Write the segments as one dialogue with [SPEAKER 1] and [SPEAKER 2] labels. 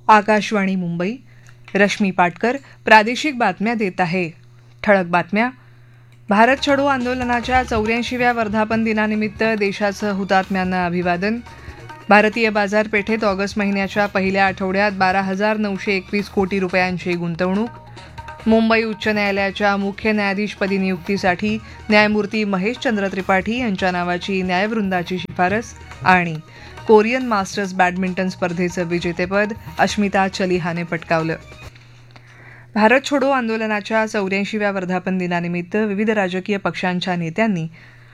[SPEAKER 1] आकाशवाणी मुंबई. रश्मी पाटकर प्रादेशिक बातम्या देत आहे. ठळक बातम्या. भारत छोडो आंदोलनाच्या 84व्या वर्धापन दिनानिमित्त देशाचं हुतात्म्यांना अभिवादन. भारतीय बाजारपेठेत ऑगस्ट महिन्याच्या पहिल्या आठवड्यात 12,921 कोटी रुपयांची गुंतवणूक. मुंबई उच्च न्यायालयाच्या मुख्य न्यायाधीशपदी नियुक्तीसाठी न्यायमूर्ती महेशचंद्र त्रिपाठी यांच्या नावाची न्यायवृंदाची शिफारस. आणि कोरियन मास्टर्स बॅडमिंटन स्पर्धेचं विजेतेपद अश्मिता चलिहाने पटकावलं. भारत छोडो आंदोलनाच्या 84व्या वर्धापन दिनानिमित्त विविध राजकीय पक्षांच्या नेत्यांनी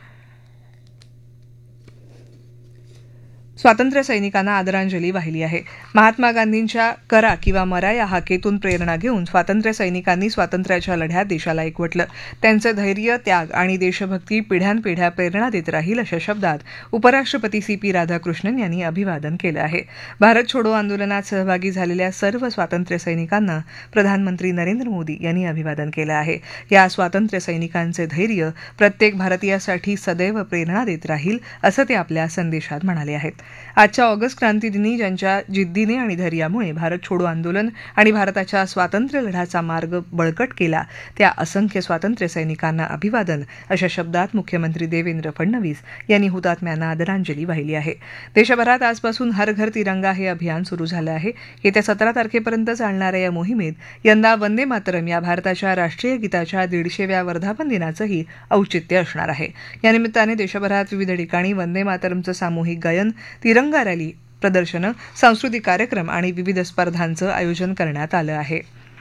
[SPEAKER 1] स्वातंत्र्य सैनिकांना आदरांजली वाहिली आहे. महात्मा गांधींच्या करा किंवा मरा या हाकेतून प्रेरणा घेऊन स्वातंत्र्य सैनिकांनी स्वातंत्र्याच्या लढ्यात देशाला एकवटलं. त्यांचं धैर्य, त्याग आणि देशभक्ती पिढ्यानपिढ्या प्रेरणा देत राहील अशा शब्दात उपराष्ट्रपती CP राधाकृष्णन यांनी अभिवादन केलं आहे. भारत छोडो आंदोलनात सहभागी झालेल्या सर्व स्वातंत्र्य सैनिकांना प्रधानमंत्री नरेंद्र मोदी यांनी अभिवादन केलं आहे. या स्वातंत्र्य सैनिकांचे धैर्य प्रत्येक भारतीयासाठी सदैव प्रेरणा देत राहील असं ते आपल्या संदेशात म्हणाले आहेत. आजच्या ऑगस्ट क्रांतीदिनी ज्यांच्या जिद्दीने आणि धैर्यामुळे भारत छोडो आंदोलन आणि भारताच्या स्वातंत्र्य लढ्याचा मार्ग बळकट केला त्या असंख्य स्वातंत्र्य सैनिकांना अभिवादन अशा शब्दात मुख्यमंत्री देवेंद्र फडणवीस यांनी हुतात्म्यांना आदरांजली वाहिली आहे. देशभरात आजपासून हर घर तिरंगा हे अभियान सुरू झालं आहे. येत्या 17 तारखेपर्यंत चालणाऱ्या या मोहिमेत यंदा वंदे मातरम या भारताच्या राष्ट्रीय गीताच्या 150व्या वर्धापन दिनाचंही औचित्य असणार आहे. या निमित्ताने देशभरात विविध ठिकाणी वंदे मातरमचं सामूहिक गायन, तिरंगा रॅली, प्रदर्शनं, सांस्कृतिक कार्यक्रम आणि विविध स्पर्धांचं आयोजन करण्यात आलं आहे.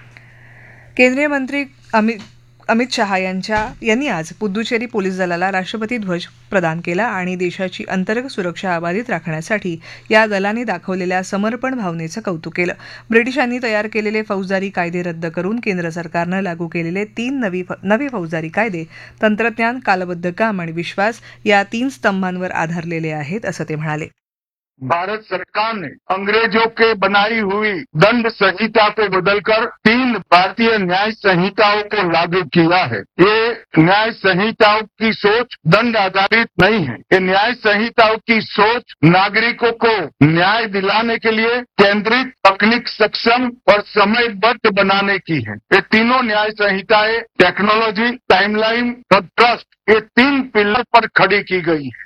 [SPEAKER 1] केंद्रीय मंत्री अमित शहा यांनी आज पुद्दुचेरी पोलीस दलाला राष्ट्रपती ध्वज प्रदान केला आणि देशाची अंतर्गत सुरक्षा अबाधित राखण्यासाठी या दलाने दाखवलेल्या समर्पण भावनेचं कौतुक केलं. ब्रिटिशांनी तयार केलेले फौजदारी कायदे रद्द करून केंद्र सरकारनं लागू केलेले 3 नवे फौजदारी कायदे तंत्रज्ञान, कालबद्ध काम आणि विश्वास या 3 स्तंभांवर आधारलेले आहेत असं ते म्हणाले.
[SPEAKER 2] भारत सरकार ने अंग्रेजों के बनाई हुई दंड संहिता को बदलकर 3 भारतीय न्याय संहिताओं को लागू किया है. ये न्याय संहिताओं की सोच दंड आधारित नहीं है. ये न्याय संहिताओं की सोच नागरिकों को न्याय दिलाने के लिए केंद्रित, तकनीक सक्षम और समयबद्ध बनाने की है. ये तीनों न्याय संहिताएं टेक्नोलॉजी, टाइमलाइन और ट्रस्ट ये 3 पिलर पर खड़ी की गई है.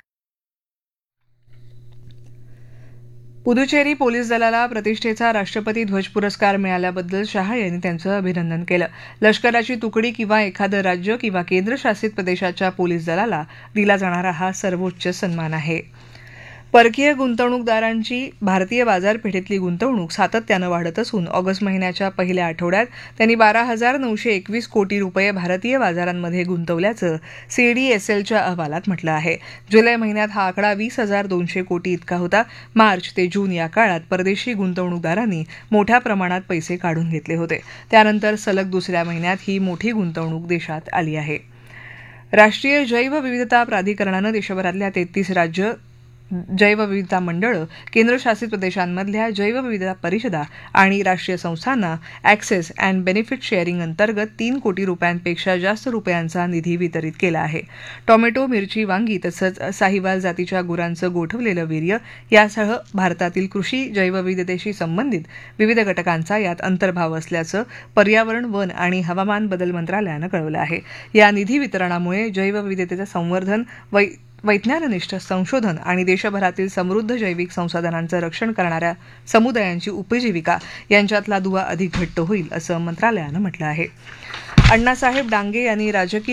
[SPEAKER 1] पुदुचेरी पोलीस दलाला प्रतिष्ठेचा राष्ट्रपती ध्वज पुरस्कार मिळाल्याबद्दल शहा यांनी त्यांचं अभिनंदन केलं. लष्कराची तुकडी किंवा एखादं राज्य किंवा केंद्रशासित प्रदेशाच्या पोलीस दलाला दिला जाणारा हा सर्वोच्च सन्मान आहे. परकीय गुंतवणूकदारांची भारतीय बाजारपेठेतली गुंतवणूक सातत्यानं वाढत असून ऑगस्ट महिन्याच्या पहिल्या आठवड्यात त्यांनी 12,921 कोटी रुपये भारतीय बाजारांमध्ये गुंतवल्याचं CDSLच्या अहवालात म्हटलं आहे. जुलै महिन्यात हा आकडा 20,200 कोटी इतका होता. मार्च ते जून या काळात परदेशी गुंतवणूकदारांनी मोठ्या प्रमाणात पैसे काढून घेतले होते. त्यानंतर सलग दुसऱ्या महिन्यात ही मोठी गुंतवणूक देशात आली आहे. राष्ट्रीय जैवविविधता प्राधिकरणानं देशभरातल्या 33 राज्य, जैवविविधता मंडळं, केंद्रशासित प्रदेशांमधल्या जैवविविधता परिषदा आणि राष्ट्रीय संस्थांना ॲक्सेस अँड बेनिफिट शेअरिंग अंतर्गत 3 कोटी रुपयांपेक्षा जास्त रुपयांचा निधी वितरित केला आहे. टोमॅटो, मिरची, वांगी तसंच साहिवाल जातीच्या गुरांचं गोठवलेलं वीर्य यासह भारतातील कृषी जैवविविधतेशी संबंधित विविध घटकांचा यात अंतर्भाव असल्याचं पर्यावरण, वन आणि हवामान बदल मंत्रालयानं कळवलं आहे. या निधी वितरणामुळे जैवविविधतेचं संवर्धन, वैज्ञानिक संशोधन आणि देशभरातील समृद्ध जैविक संसाधनांचं रक्षण करणाऱ्या समुदायांची उपजीविका यांच्यातला दुवा अधिक घट्ट होईल असं मंत्रालयानं म्हटलं आहे. अण्णासाहेब डांगे यांनी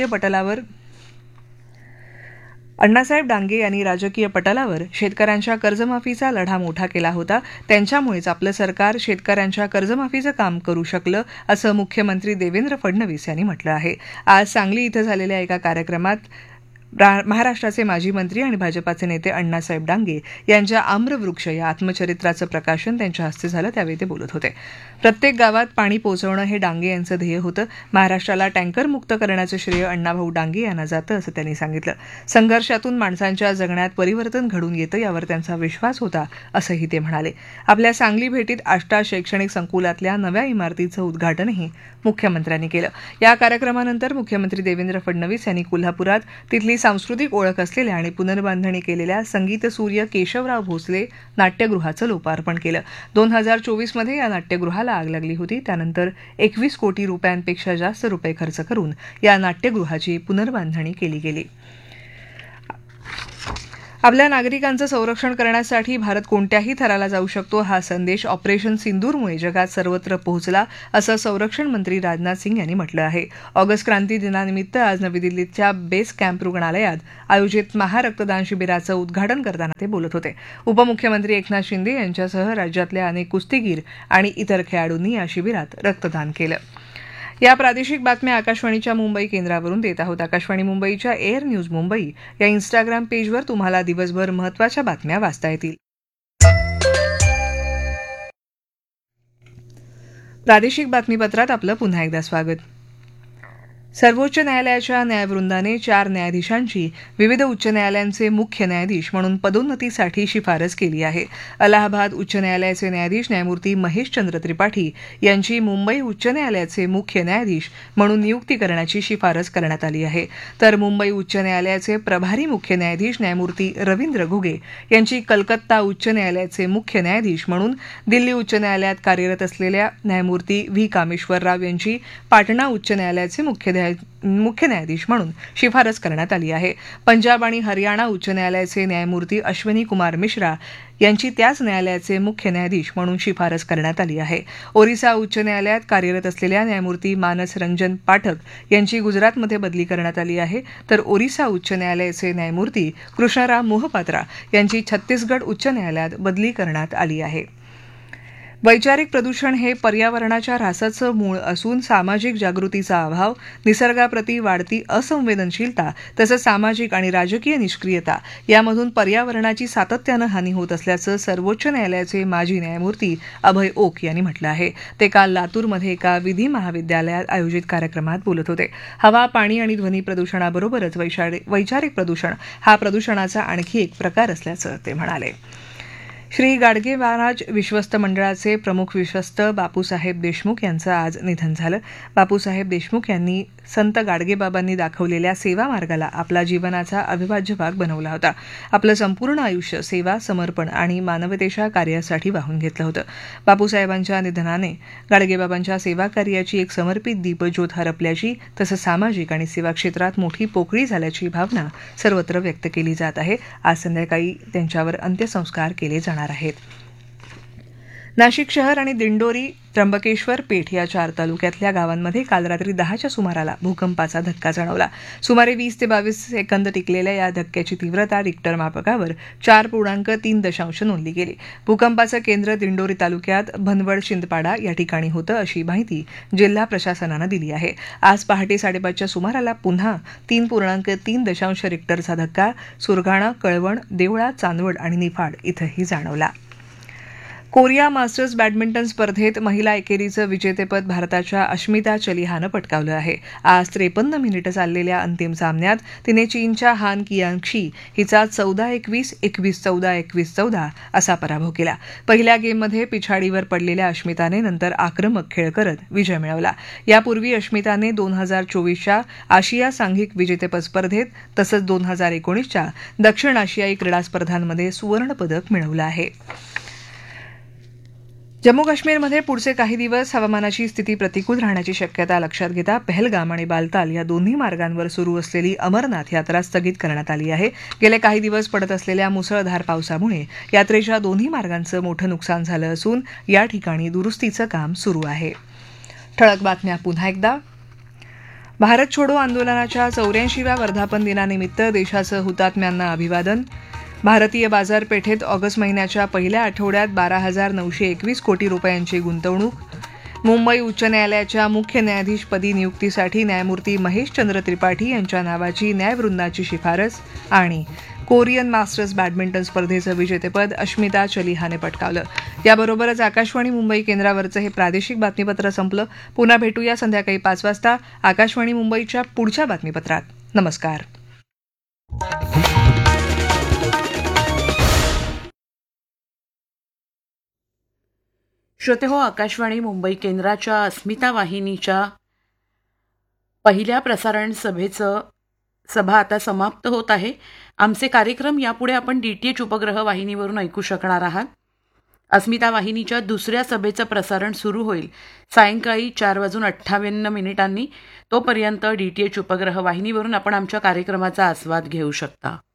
[SPEAKER 1] राजकीय पटलावर शेतकऱ्यांच्या कर्जमाफीचा लढा मोठा केला होता. त्यांच्यामुळेच आपलं सरकार शेतकऱ्यांच्या कर्जमाफीचं काम करू शकलं असं मुख्यमंत्री देवेंद्र फडणवीस यांनी म्हटलं आहे. आज सांगली इथं झालेल्या एका कार्यक्रमात महाराष्ट्राचे माजी मंत्री आणि भाजपाचे नेते अण्णासाहेब डांगे यांच्या आम्रवृक्ष या आत्मचरित्राचं प्रकाशन त्यांच्या हस्ते झालं. त्यावेळी ते बोलत होते. प्रत्येक गावात पाणी पोहोचवणं हे डांगे यांचं ध्येय होतं. महाराष्ट्राला टँकर मुक्त करण्याचं श्रेय अण्णाभाऊ डांगे यांना जातं असं त्यांनी सांगितलं. संघर्षातून माणसांच्या जगण्यात परिवर्तन घडून येतं यावर त्यांचा विश्वास होता असंही ते म्हणाले. आपल्या सांगली भेटीत आष्टा शैक्षणिक संकुलातल्या नव्या इमारतीचं उद्घाटनही मुख्यमंत्र्यांनी केलं. या कार्यक्रमानंतर मुख्यमंत्री देवेंद्र फडणवीस यांनी कोल्हापुरात तिथली सांस्कृतिक ओळख असलेल्या आणि पुनर्बांधणी केलेल्या संगीत सूर्य केशवराव भोसले नाट्यगृहाचं लोकार्पण केलं. 2024 या नाट्यगृहाला आग लागली होती. त्यानंतर 21 कोटी रुपयांपेक्षा जास्त रुपये खर्च करून या नाट्यगृहाची पुनर्बांधणी केली गेली. आपल्या नागरिकांचं संरक्षण करण्यासाठी भारत कोणत्याही थराला जाऊ शकतो हा संदेश ऑपरेशन सिंदूरमुळे जगात सर्वत्र पोहोचला असं संरक्षण मंत्री राजनाथ सिंग यांनी म्हटलं आहे. ऑगस्ट क्रांती दिनानिमित्त आज नवी दिल्लीच्या बेस कॅम्प रुग्णालयात आयोजित महारक्तदान शिबिराचं उद्घाटन करताना ते बोलत होते. उपमुख्यमंत्री एकनाथ शिंदे यांच्यासह राज्यातल्या अनेक कुस्तीगीर आणि इतर खेळाडूंनी या शिबिरात रक्तदान केलं. या प्रादेशिक बातम्या आकाशवाणीच्या मुंबई केंद्रावरून देत आहोत. आकाशवाणी मुंबईच्या एअर न्यूज मुंबई या इन्स्टाग्राम पेजवर तुम्हाला दिवसभर महत्त्वाच्या बातम्या वाचता येतील. प्रादेशिक बातमीपत्रात आपलं पुन्हा एकदा स्वागत. सर्वोच्च न्यायालयाच्या न्यायवृंदाने 4 न्यायाधीशांची विविध उच्च न्यायालयांचे मुख्य न्यायाधीश म्हणून पदोन्नतीसाठी शिफारस केली आहे. अलाहाबाद उच्च न्यायालयाचे न्यायाधीश न्यायमूर्ती महेशचंद्र त्रिपाठी यांची मुंबई उच्च न्यायालयाचे मुख्य न्यायाधीश म्हणून नियुक्ती करण्याची शिफारस करण्यात आली आहे. तर मुंबई उच्च न्यायालयाचे प्रभारी मुख्य न्यायाधीश न्यायमूर्ती रवींद्र घुगे यांची कलकत्ता उच्च न्यायालयाचे मुख्य न्यायाधीश म्हणून दिल्ली उच्च न्यायालयात कार्यरत असलेल्या न्यायमूर्ती व्ही कामेश्वरराव यांची पाटणा उच्च न्यायालयाचे मुख्य न्यायाधीश म्हणून शिफारस करण्यात आली आहे. पंजाब आणि हरियाणा उच्च न्यायालयाचे न्यायमूर्ती अश्विनी कुमार मिश्रा यांची त्याच न्यायालयाचे मुख्य न्यायाधीश म्हणून शिफारस करण्यात आली आहे. ओरिसा उच्च न्यायालयात कार्यरत असलेल्या न्यायमूर्ती मानस रंजन पाठक यांची गुजरातमध्ये बदली करण्यात आली आहे. तर ओरिसा उच्च न्यायालयाचे न्यायमूर्ती कृष्णराम मोहपात्रा यांची छत्तीसगड उच्च न्यायालयात बदली करण्यात आली आहे. वैचारिक प्रदूषण हे पर्यावरणाच्या ऱ्हासाचं मूळ असून सामाजिक जागृतीचा अभाव, निसर्गाप्रती वाढती असंवेदनशीलता तसंच सामाजिक आणि राजकीय निष्क्रियता यामधून पर्यावरणाची सातत्यानं हानी होत असल्याचं सर्वोच्च न्यायालयाचे माजी न्यायमूर्ती अभय ओक यांनी म्हटलं आहे. ते काल लातूरमध्ये एका विधी महाविद्यालयात आयोजित कार्यक्रमात बोलत होते. हवा, पाणी आणि ध्वनी प्रदूषणाबरोबरच वैचारिक प्रदूषण हा प्रदूषणाचा आणखी एक प्रकार असल्याचं ते म्हणाले. श्री गाडगे महाराज विश्वस्त मंडळाचे प्रमुख विश्वस्त बापूसाहेब देशमुख यांचं आज निधन झालं. बापूसाहेब देशमुख यांनी संत गाडगेबाबांनी दाखवलेल्या सेवा मार्गाला आपला जीवनाचा अविभाज्य भाग बनवला होता. आपलं संपूर्ण आयुष्य सेवा, समर्पण आणि मानवतेच्या कार्यासाठी वाहून घेतलं होतं. बापूसाहेबांच्या निधनाने गाडगेबाबांच्या सेवा कार्याची एक समर्पित दीपज्योत हरपल्याची तसंच सामाजिक आणि सेवा क्षेत्रात मोठी पोकळी झाल्याची भावना सर्वत्र व्यक्त केली जात आहे. आज संध्याकाळी त्यांच्यावर अंत्यसंस्कार केले जाणार आहेत. नाशिक शहर आणि दिंडोरी, त्र्यंबकेश्वर, पेठ या 4 तालुक्यातल्या गावांमध्ये काल रात्री 10च्या सुमाराला भूकंपाचा धक्का जाणवला. सुमारे 20 ते 22 सेकंद टिकलेल्या या धक्क्याची तीव्रता रिक्टर मापकावर 4.3 नोंदली गेली. भूकंपाचं केंद्र दिंडोरी तालुक्यात भनवड शिंदपाडा या ठिकाणी होतं अशी माहिती जिल्हा प्रशासनानं दिली आहे. आज पहाटे 5:30च्या सुमाराला पुन्हा 3.3 रिक्टरचा धक्का सुरगाणा, कळवण, देवळा, चांदवड आणि निफाड इथंही जाणवला. कोरिया मास्टर्स बॅडमिंटन स्पर्धेत महिला एकेरीचं विजेतेपद भारताच्या अश्मिता चलिहानं पटकावलं आहे. आज 53 मिनिटं चाललेल्या अंतिम सामन्यात तिने चीनच्या हान कियांगशी हिचा 14-21, 21-14, 21-14 असा पराभव केला. पहिल्या गेममध्ये पिछाडीवर पडलेल्या अश्मिताने नंतर आक्रमक खेळ करत विजय मिळवला. यापूर्वी अश्मिताने 2024च्या आशिया सांघिक विजेतेपद स्पर्धेत तसंच 2019च्या दक्षिण आशियाई क्रीडा स्पर्धांमध्ये सुवर्णपदक मिळवलं आहे. जम्मू काश्मीरमध्ये पुढचे काही दिवस हवामानाची स्थिती प्रतिकूल राहण्याची शक्यता लक्षात घेता पहलगाम आणि बालताल या दोन्ही मार्गांवर सुरू असलेली अमरनाथ यात्रा स्थगित करण्यात आली आहे. गेले काही दिवस पडत असलेल्या मुसळधार पावसामुळे यात्रेच्या दोन्ही मार्गांचं मोठं नुकसान झालं असून या ठिकाणी दुरुस्तीचं काम सुरू आहे. ठळक बातम्या पुन्हा एकदा. भारत छोडो आंदोलनाच्या 84व्या वर्धापन दिनानिमित्त देशाचं हुतात्म्यांना अभिवादन. भारतीय बाजारपेठेत ऑगस्ट महिन्याच्या पहिल्या आठवड्यात 12,921 कोटी रुपयांची गुंतवणूक. मुंबई उच्च न्यायालयाच्या मुख्य न्यायाधीशपदी नियुक्तीसाठी न्यायमूर्ती महेशचंद्र त्रिपाठी यांच्या नावाची न्यायवृंदाची शिफारस. आणि कोरियन मास्टर्स बॅडमिंटन स्पर्धेचं विजेतेपद अश्मिता चलिहाने पटकावलं. याबरोबरच आकाशवाणी मुंबई केंद्रावरचं हे प्रादेशिक बातमीपत्र संपलं. पुन्हा भेटूया संध्याकाळी 5 वाजता आकाशवाणी मुंबईच्या पुढच्या बातमीपत्रात. नमस्कार.
[SPEAKER 3] श्रोतेहो, आकाशवाणी मुंबई केंद्राच्या अस्मिता वाहिनीच्या पहिल्या प्रसारण सभेचं सभा आता समाप्त होत आहे. आमचे कार्यक्रम यापुढे आपण DTH उपग्रह वाहिनीवरून ऐकू शकणार आहात. अस्मिता वाहिनीच्या दुसऱ्या सभेचं प्रसारण सुरू होईल सायंकाळी 4:58 तोपर्यंत DTH उपग्रह वाहिनीवरून आपण आमच्या कार्यक्रमाचा आस्वाद घेऊ शकता.